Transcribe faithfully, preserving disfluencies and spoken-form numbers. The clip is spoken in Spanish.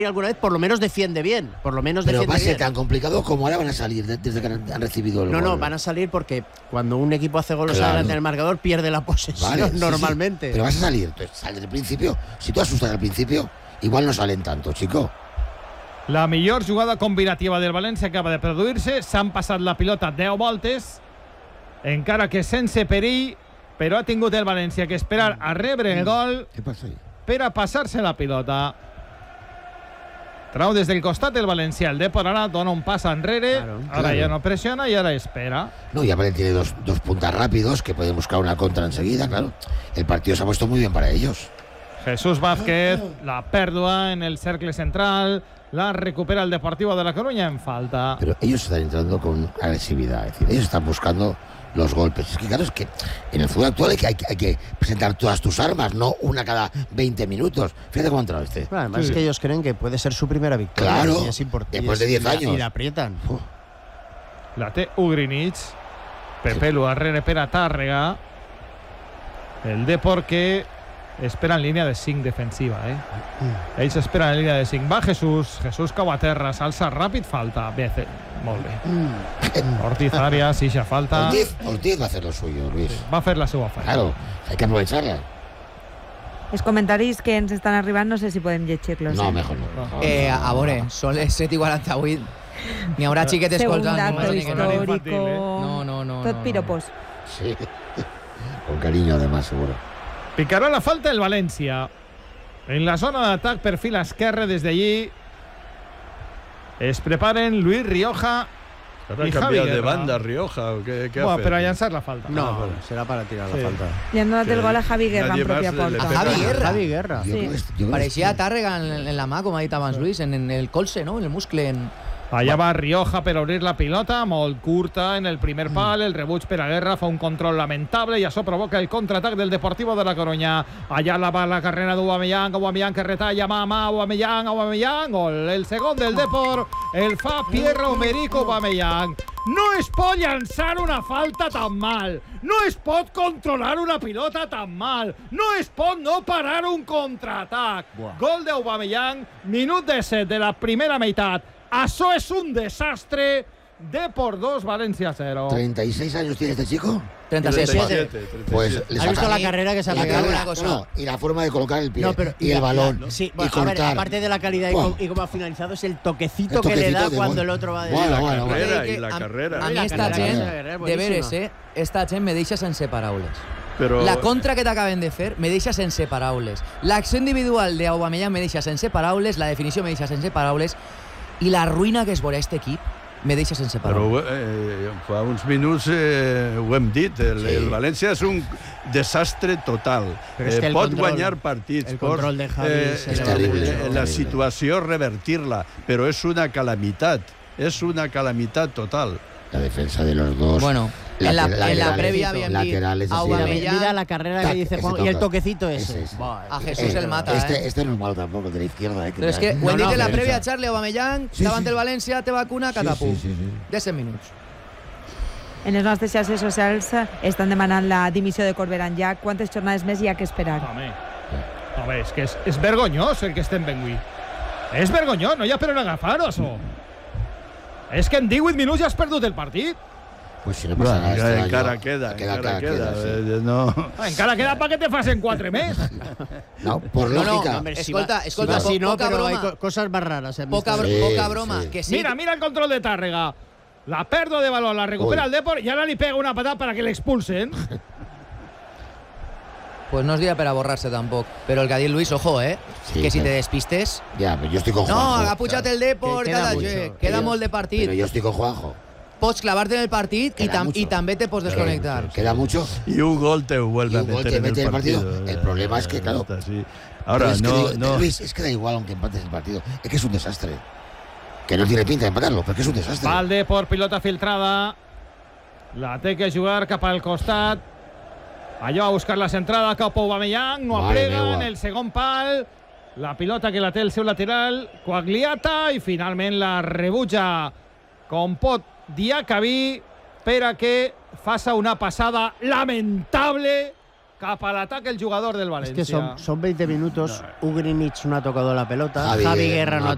alguna vez, por lo menos defiende bien. Por lo menos Pero defiende va a ser bien. tan complicado como ahora van a salir desde que han recibido el No, gol. no, van a salir porque cuando un equipo hace goles Claro. adelante del marcador, pierde la posesión Vale, sí, normalmente. sí. Pero vas a salir, entonces sal desde el principio. Si tú asustas al principio, igual no salen tanto, chico. La millor jugada combinativa del València acaba de produir-se. S'han passat la pilota deu voltes, encara que sense perill, però ha tingut el València que esperar a rebre el gol Què passa ahí? per a passar-se la pilota. Trau des del costat del Valencià. El Depor ara dona un pas enrere. Claro, ahora claro. ya no presiona y ahora espera. No, y aparte tiene dos, dos puntas rápidos que pueden buscar una contra enseguida, claro. El partido se ha puesto muy bien para ellos. Jesús Vázquez, la pérdida en el cercle central. La recupera el Deportivo de La Coruña en falta. Pero ellos están entrando con agresividad, es decir, ellos están buscando los golpes. Es que claro, es que en el fútbol actual hay que, hay que, hay que presentar todas tus armas, no una cada veinte minutos. Fíjate cómo ha entrado este. Bueno, además Sí. es que ellos creen que puede ser su primera victoria. Claro, y es importante. después de diez y la- años. Y la aprietan. Uf. La té Ugrinich. Pepelu arrere per a Tàrrega. El Depor que espera en línia de cinc defensiva, eh? Ells esperen en línia de cinc. Va Jesús, Jesús cau a terra, s'alça ràpid, falta. Bé, fe... molt bé. Ortiz Arias, ixa falta. Ortiz, Ortiz va a hacer lo suyo, Luis. Va fer la seva feina. Claro, hay que aprovecharla. Els comentaris que ens estan arribant no sé si podem llegir-los. No, eh? mejor no. Eh, a veure, són les set i quaranta-vuit. N'hi haurà xiquetes escoltant. Segundazo no, histórico. no, infantil, eh? No, no, no. Tot no, no. piropos. Sí. Con cariño, además, seguro. Picarà la falta el València. En la zona d'atac, perfil esquerre, des d'allí es preparen Luis Rioja ¿Habrá y Javi cambiado de Guerra. banda Rioja o qué, qué Bueno, hace? per a llançar la falta. No, Ah, vale. será para tirar Sí. la falta. Li han donat Que el gol a Javi Guerra nadie en pròpia más le porta. pega. Javi Guerra. Javi Guerra. Yo Sí. creo que es- yo creo que Pareixia es- Tàrrega en, en la mà, com ha dit abans Luis, en, en el colze, no? En el muscle. En... Allà va Rioja per obrir la pilota, molt curta en el primer pal, el rebuig per a Guerra fa un control lamentable i això provoca el contraatac del Deportivo de La Coruña. Allà la va la carrera d'Aubameyang, Aubameyang que retalla mà a mà, Aubameyang, Aubameyang, gol. El segon del Depor el fa Pierre-Emerick Aubameyang. No es pot llançar una falta tan mal, no es pot controlar una pilota tan mal, no es pot no parar un contraatac. Gol d'Aubameyang, minut disset de la primera meitat. Això és un desastre. Depor dos, València cero. ¿treinta y seis años tiene este chico? treinta y seis. treinta y siete, treinta y Pues siete. le ¿Has visto saca- la carrera que se ha la pegado? carrera, Una cosa. no, y la forma de colocar el pie No, pero- y el la- balón la- sí, y bueno, a ver, cortar. aparte de la calidad y, Buah. cómo- y cómo ha finalizado, es el toquecito, El que le toquecito da de cuando gol. el otro va de Bueno, la bueno, bueno. carrera Que y la a- carrera. A mi La esta carrera, gent, la carrera, de buenísima. veres, eh? Esta gent me deixa sense paraules. Pero La contra que t'acaben de fer me deixa sense paraules. L'acció individual d'Aubameyang me deixa sense paraules, la definició me deixa sense paraules i la ruïna que es veurà este equip me deixa sense paraules. Però eh, fa uns minuts eh, ho hem dit, el, Sí. el València és un desastre total. Però és que Eh, el pot control- guanyar partits, el pot, control de Javi eh, se le va eh, mucho, la terrible. situació revertir-la, però és una calamitat, és una calamitat total. La defensa de los dos. Bueno, en la, laterales- en la prèvia havíem dit laterales así, Aubameyang, Mira la carrera Tac, que dice ese Juan y el toque. toquecito ese. Ese, ese. Buah, a es que- Jesús el mata, este, eh? este no es malo tampoco, de la izquierda. Eh, Però és que ho No, hem dit no, en la defensa. prèvia, Charlie Aubameyang, Sí, davant sí. del València, té vacuna, Sí, catapum. sí, sí, sí. disset minuts. En les nostres xarxes socials estan demanant la dimissió de Corberán ja. Quantes jornades més hi ha que esperar? Home, home és que és, és vergonyós el que estem veient avui. És vergonyós, no hi ha per on agafar-ho, això. És que en divuit minuts ja has perdut el partit. Pues si no pasa Bueno, nada. este año, encara queda, queda, encara queda, queda. sí. eh, no. Encara queda pa que te facin quatre més. No, por No, no, lógica. Hombre, si Escolta, va- escolta, si va así, po- no, poca pero hay broma. co- cosas más raras. he Poca, visto. bro- Sí, poca broma. sí. Que sí. Mira, mira el control de Tàrrega. La pèrdua de balón la recupera Uy. el Depor y ahora le pega una patada para que le expulsen. Pues no es día para borrarse tampoco. Pero el que ha dit Luis, ojo, eh? Sí, que si pero- te despistes... Ya, pero yo estoy con No, Juanjo. ha pujat el Depor, Que queda cada, mucho. eh, queda Pero- molt de partit. Pero yo estoy con Juanjo. Pots clavarte en el partit i, Queda tam mucho. i també te pots desconnectar. Queda mucho. Y un gol te vuelve Y a un gol meter te en mete el el partido. partido. El problema es que, claro, Está así. Pero Ahora, es que no, digo, no. Luis, es que da igual aunque empates el partido. Es que es un desastre. Que no tiene pinta de empatarlo, pero que es un desastre. Va el Depor, pilota filtrada. La té que jugar cap al costat. Allò a buscar la centrada cap a Aubameyang. No Mare aplega meua. en el segon pal. La pilota que la té el seu lateral, Quagliata, i finalment la rebutja com pot Diacabí per a que faça una passada lamentable cap a l'atac el jugador del Es València. que son, son veinte minutos. Ugrinich no ha tocado la pelota. Javi Javi, Guerra Guerra no no ha ha